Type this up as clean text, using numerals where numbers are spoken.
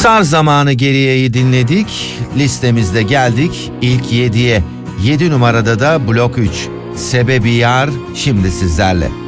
Star zamanı geriyeyi dinledik. Listemizde geldik ilk 7'ye. 7 numarada da Blok 3. Sebebi Yar şimdi sizlerle.